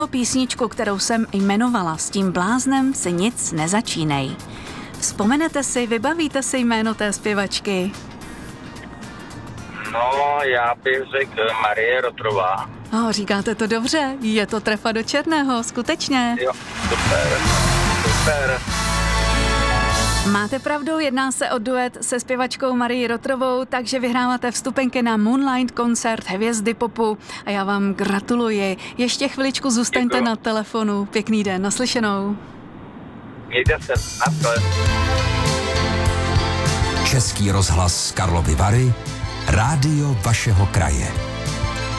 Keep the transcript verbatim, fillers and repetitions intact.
Písničku, kterou jsem jmenovala S tím bláznem si nic nezačínej. Vzpomenete si, vybavíte si jméno té zpěvačky? No, já bych řekl Marie Rotrová. Oh, říkáte to dobře, je to trefa do černého, skutečně. Jo, super, super. Máte pravdu, jedná se o duet se zpěvačkou Marii Rotrovou, takže vyhráváte vstupenky na Moonlight koncert hvězdy popu a já vám gratuluji. Ještě chviličku zůstaňte Děkuju. Na telefonu. Pěkný den, naslyšenou. Mějte se, naschle. Český rozhlas Karlovy Vary, rádio vašeho kraje.